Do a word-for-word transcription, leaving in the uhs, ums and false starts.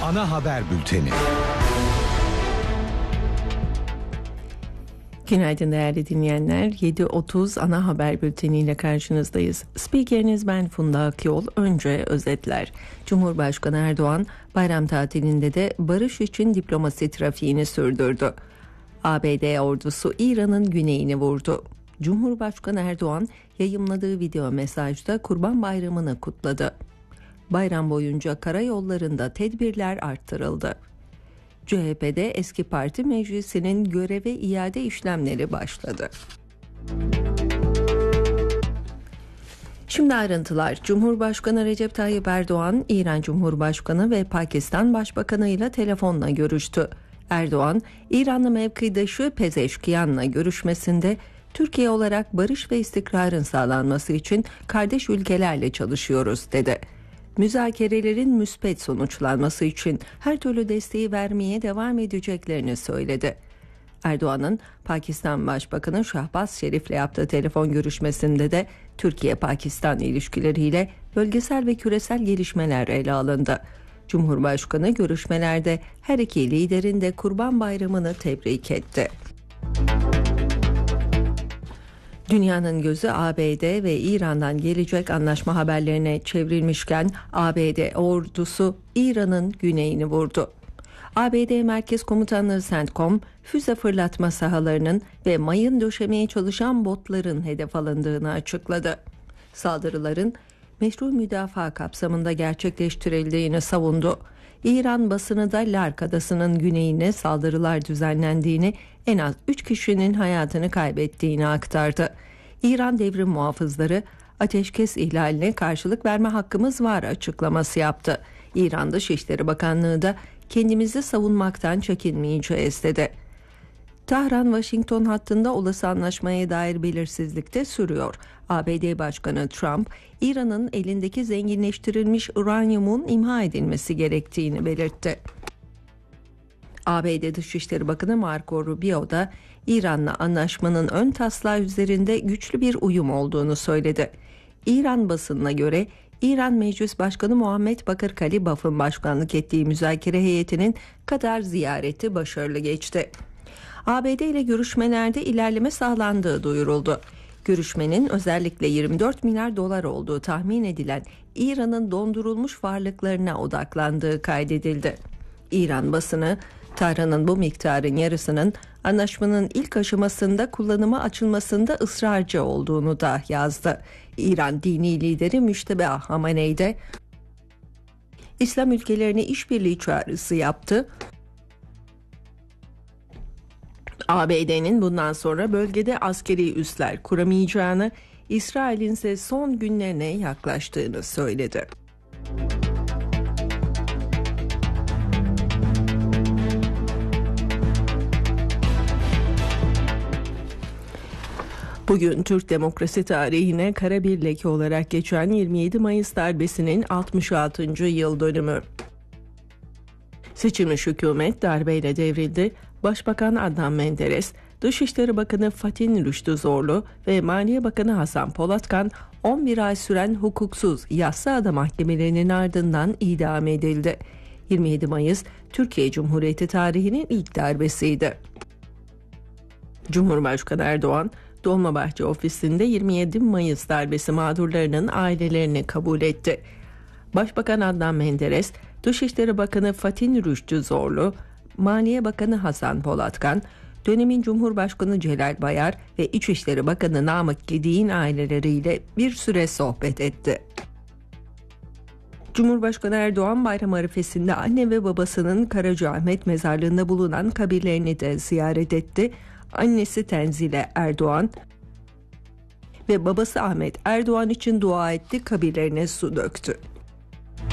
Ana haber bülteni. Günaydın değerli dinleyenler. yedi otuz ana haber bülteniyle karşınızdayız. Spikeriniz ben Funda Akyol. Önce özetler. Cumhurbaşkanı Erdoğan bayram tatilinde de barış için diplomasi trafiğini sürdürdü. A B D ordusu İran'ın güneyini vurdu. Cumhurbaşkanı Erdoğan yayımladığı video mesajda Kurban Bayramı'nı kutladı. Bayram boyunca karayollarında tedbirler arttırıldı. C H P'de eski parti meclisinin göreve iade işlemleri başladı. Şimdi ayrıntılar. Cumhurbaşkanı Recep Tayyip Erdoğan, İran Cumhurbaşkanı ve Pakistan Başbakanı ile telefonla görüştü. Erdoğan, İranlı mevkidaşı Pezeşkiyan'la görüşmesinde Türkiye olarak barış ve istikrarın sağlanması için kardeş ülkelerle çalışıyoruz dedi. Müzakerelerin müspet sonuçlanması için her türlü desteği vermeye devam edeceklerini söyledi. Erdoğan'ın Pakistan Başbakanı Şahbaz Şerif'le yaptığı telefon görüşmesinde de Türkiye-Pakistan ilişkileriyle bölgesel ve küresel gelişmeler ele alındı. Cumhurbaşkanı görüşmelerde her iki liderin de Kurban Bayramı'nı tebrik etti. Dünyanın gözü A B D ve İran'dan gelecek anlaşma haberlerine çevrilmişken A B D ordusu İran'ın güneyini vurdu. A B D Merkez Komutanlığı CENTCOM, füze fırlatma sahalarının ve mayın döşemeye çalışan botların hedef alındığını açıkladı. Saldırıların meşru müdafaa kapsamında gerçekleştirildiğini savundu. İran basını da Lark Adası'nın güneyine saldırılar düzenlendiğini, en az üç kişinin hayatını kaybettiğini aktardı. İran devrim muhafızları ateşkes ihlaline karşılık verme hakkımız var açıklaması yaptı. İran Dışişleri Bakanlığı da kendimizi savunmaktan çekinmeyeceğiz dedi. Tahran-Washington hattında olası anlaşmaya dair belirsizlik de sürüyor. A B D Başkanı Trump, İran'ın elindeki zenginleştirilmiş uranyumun imha edilmesi gerektiğini belirtti. A B D Dışişleri Bakanı Marco Rubio da İran'la anlaşmanın ön taslağı üzerinde güçlü bir uyum olduğunu söyledi. İran basınına göre İran Meclis Başkanı Muhammed Bakır Kalibaf'ın başkanlık ettiği müzakere heyetinin Katar ziyareti başarılı geçti. A B D ile görüşmelerde ilerleme sağlandığı duyuruldu. Görüşmenin özellikle yirmi dört milyar dolar olduğu tahmin edilen İran'ın dondurulmuş varlıklarına odaklandığı kaydedildi. İran basını, Tahran'ın bu miktarın yarısının anlaşmanın ilk aşamasında kullanıma açılmasında ısrarcı olduğunu da yazdı. İran dini lideri Müşteba Hamenei de İslam ülkelerine işbirliği çağrısı yaptı. A B D'nin bundan sonra bölgede askeri üsler kuramayacağını, İsrail'in ise son günlerine yaklaştığını söyledi. Bugün Türk demokrasi tarihine kara bir leke olarak geçen yirmi yedi Mayıs darbesinin altmış altıncı yıl dönümü. Seçilmiş hükümet darbeyle devrildi. Başbakan Adnan Menderes, Dışişleri Bakanı Fatih Rüştü Zorlu ve Maliye Bakanı Hasan Polatkan on bir ay süren hukuksuz Yassıada mahkemelerinin ardından idam edildi. yirmi yedi Mayıs Türkiye Cumhuriyeti tarihinin ilk darbesiydi. Cumhurbaşkanı Erdoğan, Dolmabahçe ofisinde yirmi yedi Mayıs darbesi mağdurlarının ailelerini kabul etti. Başbakan Adnan Menderes, Dışişleri Bakanı Fatih Rüştü Zorlu, Maliye Bakanı Hasan Polatkan, dönemin Cumhurbaşkanı Celal Bayar ve İçişleri Bakanı Namık Gedik'in aileleriyle bir süre sohbet etti. Cumhurbaşkanı Erdoğan bayram arifesinde anne ve babasının Karacaahmet mezarlığında bulunan kabirlerini de ziyaret etti. Annesi Tenzile Erdoğan ve babası Ahmet Erdoğan için dua etti, kabirlerine su döktü.